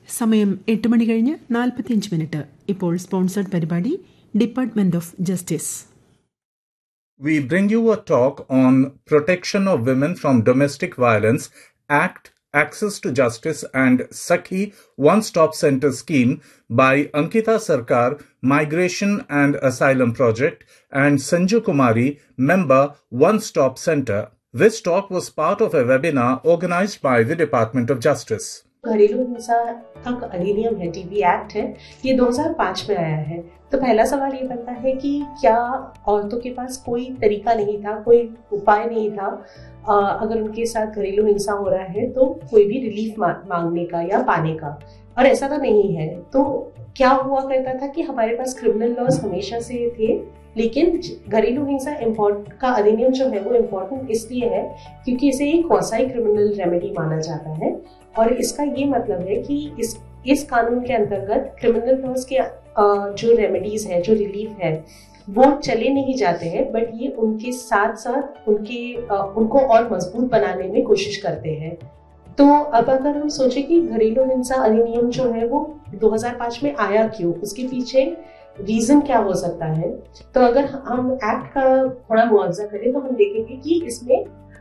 സമയം 8 മണി കഴിഞ്ഞ് 45 മിനിറ്റ്. ഇപ്പോൾ സ്പോൺസർഡ് പരിപാടി department of justice. We bring you a talk on Protection of Women from Domestic Violence Act, Access to Justice and Sakhi One-Stop Center Scheme by Ankita Sarkar, Migration and Asylum Project, and Sanju Kumari, member One Stop Center. This talk was part of a webinar organized by the Department of Justice. घरेलू हिंसा का अधिनियम है, TB act है, ये 2005 में आया है। तो पहला सवाल ये बनता है कि क्या औरतों के पास कोई तरीका नहीं था, कोई उपाय नहीं था अगर उनके साथ घरेलू हिंसा हो रहा है तो कोई भी रिलीफ मांगने का या पाने का? और ऐसा तो नहीं है। तो क्या हुआ करता था कि हमारे पास क्रिमिनल लॉज हमेशा से थे, लेकिन घरेलू हिंसा का अधिनियम जो है वो इम्पोर्टेंट इसलिए है क्योंकि इसे एक क्वासी क्रिमिनल रेमेडी माना जाता है। और इसका ये मतलब है कि इस कानून के अंतर्गत क्रिमिनल लॉज के जो रेमेडीज है, जो रिलीफ है, वो चले नहीं जाते हैं, बट ये उनके साथ साथ उनको और मजबूत बनाने में कोशिश करते हैं। तो अब अगर हम सोचे कि घरेलू हिंसा अधिनियम जो है वो 2005 में आया क्यों, उसके पीछे रीजन क्या हो सकता है, तो अगर हम एक्ट का थोड़ा मुआवजा करें तो हम देखेंगे कि इसमें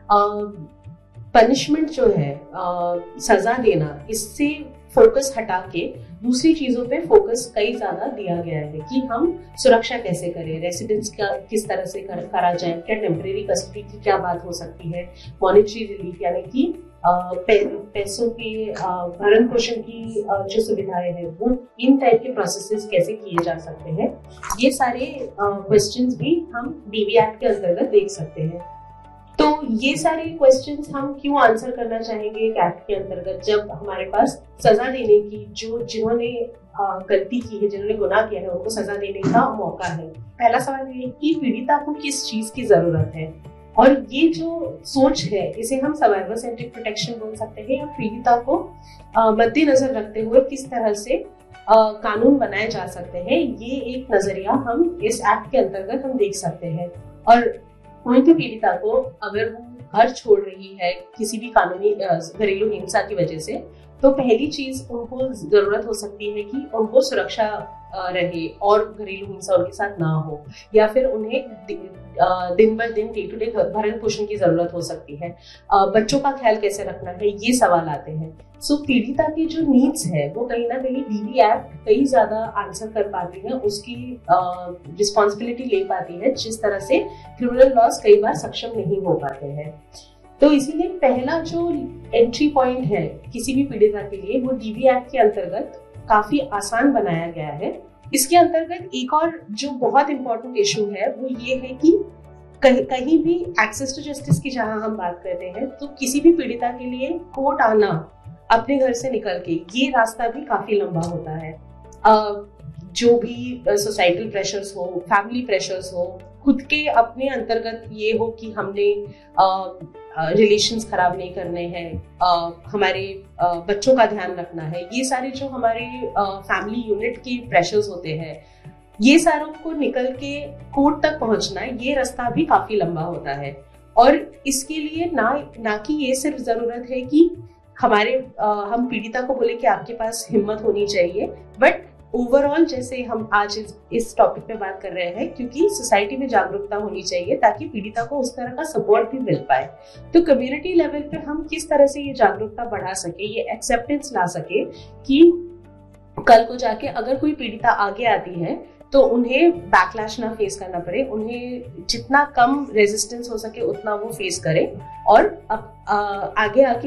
पनिशमेंट जो है, सजा देना, इससे फोकस हटा के दूसरी चीजों पे फोकस कई ज्यादा दिया गया है कि हम सुरक्षा कैसे करें, रेसिडेंस का किस तरह से करा जाए, क्या टेम्परेरी कस्टडी की क्या बात हो सकती है, मॉनेटरी रिलीफ यानी कि पैसों के भरण पोषण की जो सुविधाएं हैं वो इन टाइप के प्रोसेसेस कैसे किए जा सकते हैं, ये सारे क्वेश्चंस भी हम डीवी एक्ट के अंतर्गत देख सकते हैं। तो ये सारे क्वेश्चंस हम क्यों आंसर करना चाहेंगे एक एक्ट के अंतर्गत, जब हमारे पास सजा देने की, जिन्होंने गलती की है, जिन्होंने गुनाह किया है, उनको सजा देने का मौका है। पहला सवाल ये है कि पीड़िता को किस चीज की जरूरत है, और ये जो सोच है इसे हम सर्वाइवर सेंट्रिक प्रोटेक्शन बोल सकते हैं, या पीड़िता को मद्देनजर रखते हुए किस तरह से कानून बनाए जा सकते हैं, ये एक नजरिया हम इस एक्ट के अंतर्गत हम देख सकते हैं। और कोई भी पीड़िता को अगर वो घर छोड़ रही है किसी भी कानूनी घरेलू हिंसा की वजह से, तो पहली चीज उनको जरूरत हो सकती है कि उनको सुरक्षा रहे और घरेलू हिंसा उनके साथ ना हो, या फिर उन्हें दिन ब दिन, डे टू डे भरण पोषण की जरूरत हो सकती है। बच्चों का ख्याल कैसे रखना है, ये सवाल आते हैं। सो पीड़िता की जो नीड्स है वो कहीं ना कहीं डीवी एक्ट कई ज्यादा आंसर कर पाती है, उसकी रिस्पॉन्सिबिलिटी ले पाती है, जिस तरह से क्रिमिनल लॉज कई बार सक्षम नहीं हो पाते हैं। तो इसीलिए पहला जो एंट्री पॉइंट है किसी भी पीड़िता के लिए वो डीवी एक्ट के अंतर्गत काफी आसान बनाया गया है। इसके अंतर्गत एक और जो बहुत इंपॉर्टेंट इशू है वो ये है कि कहीं भी एक्सेस टू जस्टिस की जहां हम बात करते हैं तो किसी भी पीड़िता के लिए कोर्ट आना अपने घर से निकल के, ये रास्ता भी काफी लंबा होता है। जो भी सोसाइटल प्रेशर्स हो, फैमिली प्रेशर्स हो, खुद के अपने अंतर्गत ये हो कि हमने रिलेशंस खराब नहीं करने हैं, हमारे बच्चों का ध्यान रखना है, ये सारे जो हमारे फैमिली यूनिट के प्रेशर्स होते हैं, ये सारों को निकल के कोर्ट तक पहुंचना, ये रास्ता भी काफी लंबा होता है। और इसके लिए ना कि ये सिर्फ जरूरत है कि हम पीड़िता को बोले कि आपके पास हिम्मत होनी चाहिए, बट ओवरऑल जैसे हम आज इस टॉपिक पे बात कर रहे हैं, क्योंकि सोसाइटी में जागरूकता होनी चाहिए ताकि पीड़िता को उस तरह का सपोर्ट भी मिल पाए। तो कम्युनिटी लेवल पे हम किस तरह से ये जागरूकता बढ़ा सके, ये एक्सेप्टेंस ला सके कि कल को जाके अगर कोई पीड़िता आगे आती है तो उन्हें बैकलैश ना फेस करना पड़े, उन्हें जितना कम रेजिस्टेंस हो सके उतना वो फेस करे, और आगे आके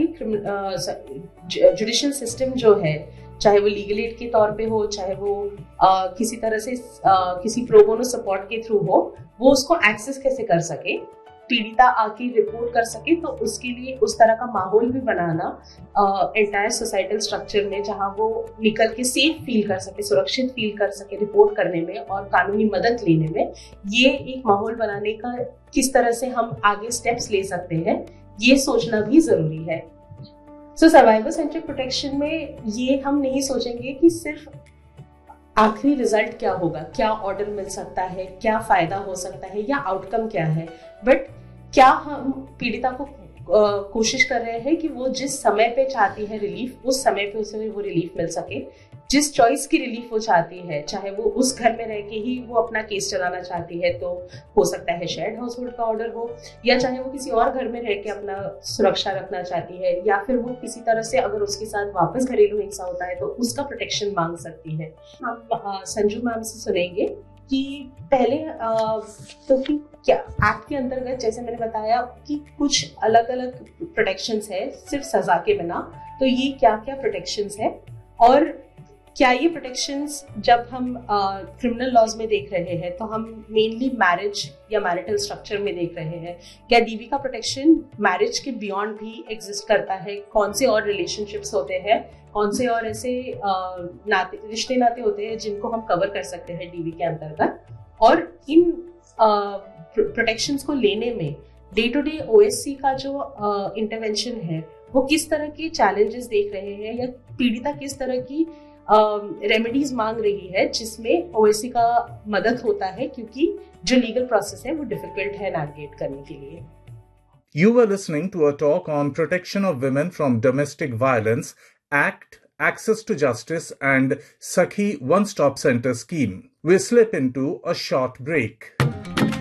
जुडिशियल सिस्टम जो है, चाहे वो लीगल एड के तौर पे हो, चाहे वो किसी तरह से किसी प्रो बोनो सपोर्ट के थ्रू हो, वो उसको एक्सेस कैसे कर सके, पीड़िता आके रिपोर्ट कर सके, तो उसके लिए उस तरह का माहौल भी बनाना एंटायर सोसाइटल स्ट्रक्चर में, जहां वो निकल के सेफ फील कर सके, सुरक्षित फील कर सके रिपोर्ट करने में और कानूनी मदद लेने में, ये एक माहौल बनाने का किस तरह से हम आगे स्टेप्स ले सकते हैं, ये सोचना भी जरूरी है। सो सर्वाइवर सेंट्रिक प्रोटेक्शन में ये हम नहीं सोचेंगे कि सिर्फ आखिरी रिजल्ट क्या होगा, क्या ऑर्डर मिल सकता है, क्या फायदा हो सकता है या आउटकम क्या है, बट क्या हम पीड़िता को कोशिश कर रहे हैं कि वो जिस समय पे चाहती है रिलीफ, उस समय पे उसे वो रिलीफ मिल सके। जिस चॉइस की रिलीफ वो चाहती है, चाहे वो उस घर में रह के ही वो अपना केस चलाना चाहती है तो हो सकता है शेयर्ड हाउस होल्ड का ऑर्डर हो, या चाहे वो किसी और घर में रह के अपना सुरक्षा रखना चाहती है, या फिर वो किसी तरह से अगर उसके साथ वापस घरेलू हिंसा होता है तो उसका प्रोटेक्शन मांग सकती है। हम संजू मैम से सुनेंगे कि पहले तो कि क्या एक्ट के अंतर्गत, जैसे मैंने बताया कि कुछ अलग अलग प्रोटेक्शंस है सिर्फ सजा के बिना, तो ये क्या क्या प्रोटेक्शंस है और क्या ये प्रोटेक्शंस जब हम क्रिमिनल लॉज में देख रहे हैं तो हम मेनली मैरिज या मैरिटल स्ट्रक्चर में देख रहे हैं, क्या डीवी का प्रोटेक्शन मैरिज के बियॉन्ड भी एग्जिस्ट करता है? कौन से और रिलेशनशिप्स होते हैं, कौन से और ऐसे रिश्ते नाते होते हैं जिनको हम कवर कर सकते हैं डीवी के अंतर्गत? और इन प्रोटेक्शंस को लेने में डे टू डे ओएससी का जो इंटरवेंशन है वो किस तरह के चैलेंजेस देख रहे हैं, या पीड़िता किस तरह की रेमेडीज मांग रही है जिसमें ओएससी का मदद होता है, क्योंकि जो लीगल प्रोसेस है वो डिफिकल्ट है नेविगेट करने के लिए। You were listening to a talk on protection of women from domestic violence, ACT, Access to Justice and Sakhi One Stop Center scheme. We slip into a short break.